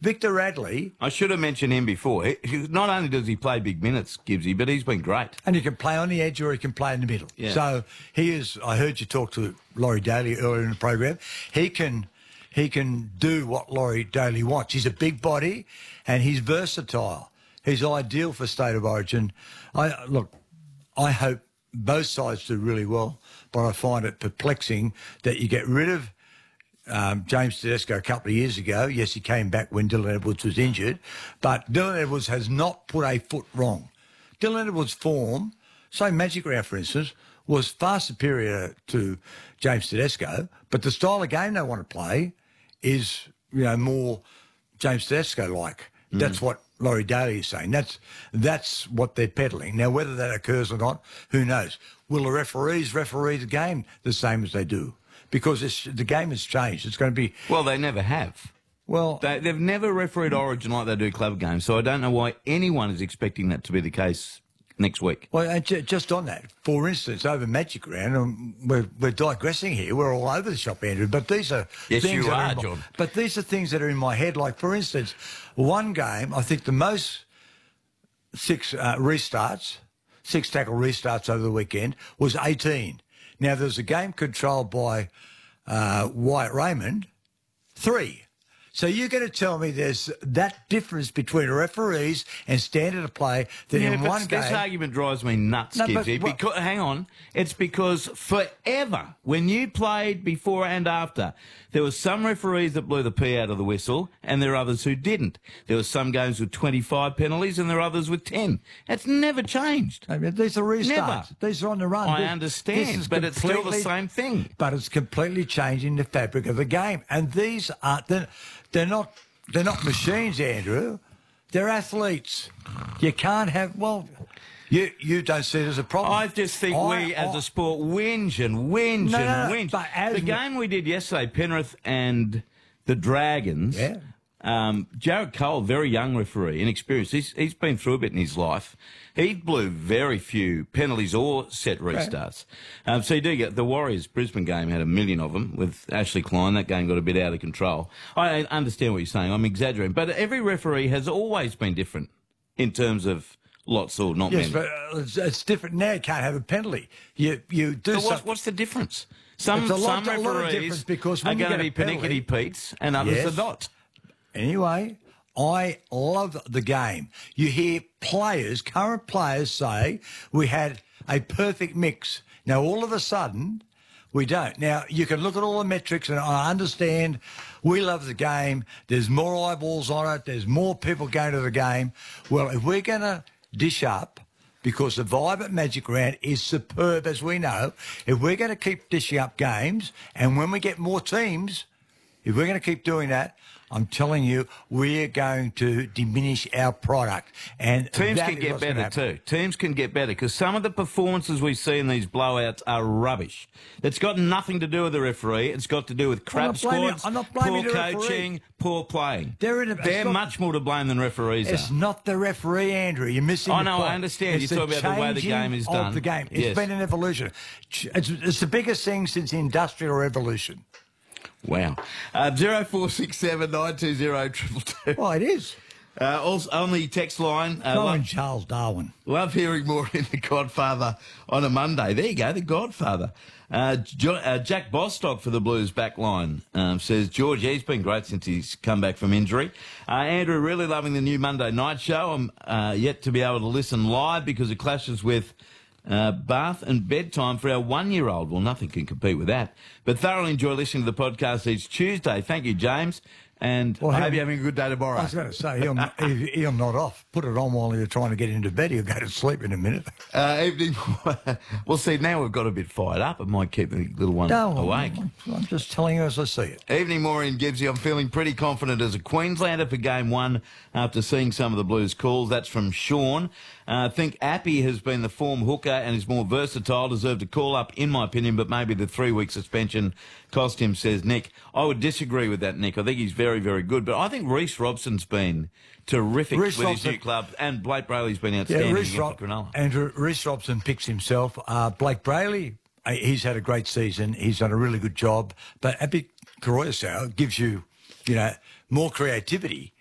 Victor Radley... I should have mentioned him before. Not only does he play big minutes, Gibbsy, but he's been great. And he can play on the edge or he can play in the middle. Yeah. So he is... I heard you talk to Laurie Daly earlier in the program. He can do what Laurie Daly wants. He's a big body and he's versatile. He's ideal for State of Origin. I hope both sides do really well, but I find it perplexing that you get rid of James Tedesco a couple of years ago. Yes, he came back when Dylan Edwards was injured, but Dylan Edwards has not put a foot wrong. Dylan Edwards' form, say Magic Round, for instance, was far superior to James Tedesco, but the style of game they want to play is, more James Tedesco-like. That's what Laurie Daly is saying. That's what they're peddling. Now, whether that occurs or not, who knows? Will the referees referee the game the same as they do? Because the game has changed. It's going to be... Well, they never have. Well, They've never refereed Origin like they do club games, so I don't know why anyone is expecting that to be the case next week. Well, and just on that, for instance, over Magic Round, we're digressing here. We're all over the shop, Andrew. But these are yes, things you are, John. But these are things that are in my head. Like, for instance, one game, I think the most six tackle restarts over the weekend was 18. Now, there was a game controlled by Wyatt Raymond, 3. So you're going to tell me there's that difference between referees and standard of play that in one game... This argument drives me nuts, Gibbsy. Hang on. It's because forever, when you played before and after, there were some referees that blew the pee out of the whistle and there are others who didn't. There were some games with 25 penalties and there are others with 10. It's never changed. I mean, these are restarts. Never. These are on the run. I understand, but it's still the same thing. But it's completely changing the fabric of the game. And these aren't... They're not machines, Andrew. They're athletes. You can't have... Well, you don't see it as a problem. I just think we, as a sport, whinge and whinge. But the game we did yesterday, Penrith and the Dragons... Yeah. Jared Cole, very young referee, inexperienced. He's been through a bit in his life. He blew very few penalties or set restarts. Right. So you do get the Warriors Brisbane game had 1 million of them with Ashley Klein. That game got a bit out of control. I understand what you're saying. I'm exaggerating, but every referee has always been different in terms of lots or not many. Yes, but it's different now. You can't have a penalty. You do. So what's the difference? Some referees because are going to be panickety Pete's and others are not. Anyway, I love the game. You hear current players say we had a perfect mix. Now, all of a sudden, we don't. Now, you can look at all the metrics, and I understand we love the game. There's more eyeballs on it. There's more people going to the game. Well, if we're going to dish up, because the vibe at Magic Round is superb, as we know, if we're going to keep dishing up games, and when we get more teams, if we're going to keep doing that, I'm telling you, we're going to diminish our product. And teams can get better too. Teams can get better because some of the performances we see in these blowouts are rubbish. It's got nothing to do with the referee. It's got to do with crap squads, poor coaching, poor playing. They're much more to blame than referees It's are. not the referee, Andrew. You're missing the point. I understand. You're talking about the way the game is done. The game. It's been an evolution. It's the biggest thing since the Industrial Revolution. Wow. 0467 920 222. Well, it is. Also on the text line. Charles Darwin. Love hearing more in The Godfather on a Monday. There you go, The Godfather. Jack Bostock for the Blues back line says, George, he's been great since he's come back from injury. Andrew, really loving the new Monday night show. I'm yet to be able to listen live because it clashes with bath and bedtime for our 1-year-old. Well, nothing can compete with that. But thoroughly enjoy listening to the podcast each Tuesday. Thank you, James. And I hope you're having a good day tomorrow. I was going to say, he'll nod off. Put it on while you're trying to get into bed. He'll go to sleep in a minute. Evening. Well, see, now we've got a bit fired up. It might keep the little one awake. I'm just telling you as I see it. Evening, Maureen Gibbsy. I'm feeling pretty confident as a Queenslander for Game 1 after seeing some of the Blues calls. That's from Sean. I think Appy has been the form hooker and is more versatile, deserved a call-up, in my opinion, but maybe the 3-week suspension cost him, says Nick. I would disagree with that, Nick. I think he's very, very good, but I think Reece Robson's been terrific with his new club, and Blake Brayley's been outstanding against Cronulla. And Reece Robson picks himself. Blake Brayley, he's had a great season. He's done a really good job, but Appy Koroisau gives you, more creativity.